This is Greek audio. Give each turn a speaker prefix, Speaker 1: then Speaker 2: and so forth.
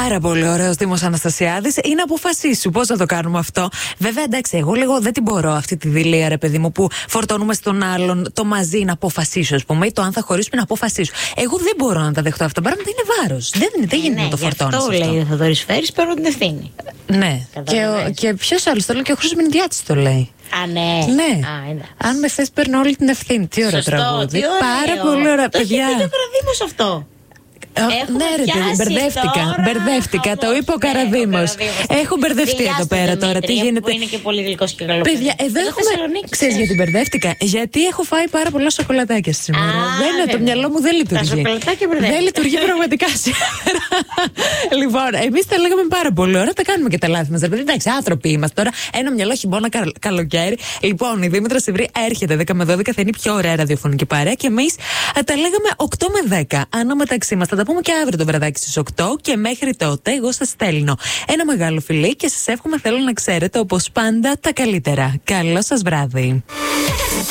Speaker 1: Πάρα πολύ ωραίος Δήμος Αναστασιάδης. Είναι αποφασίσου πώς να το κάνουμε αυτό. Βέβαια, εντάξει, εγώ λίγο δεν την μπορώ αυτή τη δειλία, ρε παιδί μου, που φορτώνουμε στον άλλον το μαζί να αποφασίσω, ας πούμε, ή το αν θα χωρίσουμε να αποφασίσω. Εγώ δεν μπορώ να τα δεχτώ αυτά. Πράγματα είναι βάρος. Δεν γίνεται να το φορτώνεις.
Speaker 2: Αυτό λέει, δεν θα το εισφέρεις, παίρνω την ευθύνη.
Speaker 1: Ναι. Και ποιος άλλος το λέει, και ο Χρήστος Μηνδιάτης το λέει.
Speaker 2: Α, ναι.
Speaker 1: Αν με θες, παίρνω όλη την ευθύνη. Τι ωραίο τραγούδι. Πάρα πολύ ωραία, παιδιά.
Speaker 2: Το έχει πει το Καραδίμος αυτό.
Speaker 1: Ναι, ρε παιδί, μπερδεύτηκα. Το είπε ο Καραδίμος. Έχω μπερδευτεί εδώ πέρα τώρα. Τι γίνεται.
Speaker 2: Που είναι και πολύ γλυκός και καλό.
Speaker 1: Παιδιά, εδώ έχουμε. Ξέρεις γιατί μπερδεύτηκα? Γιατί έχω φάει πάρα πολλά σοκολατάκια σήμερα. Το μυαλό μου δεν λειτουργεί. Δεν λειτουργεί πραγματικά σήμερα. Λοιπόν, εμείς τα λέγαμε πάρα πολύ ωραία. Τα κάνουμε και τα λάθη μας. Εντάξει, άνθρωποι είμαστε τώρα. Ένα μυαλό χειμώνα καλοκαίρι. Λοιπόν, η Δήμητρα Σιβρή έρχεται 10 με 12, θα είναι η πιο ωραία ραδιοφωνική παρέα και εμείς τα λέγαμε 8 με 10. Ανά μεταξύ μας. Θα τα πούμε και αύριο το βραδάκι στις 8 και μέχρι τότε εγώ σας στέλνω ένα μεγάλο φιλί και σας εύχομαι, θέλω να ξέρετε, όπως πάντα, τα καλύτερα. Καλό σας βράδυ.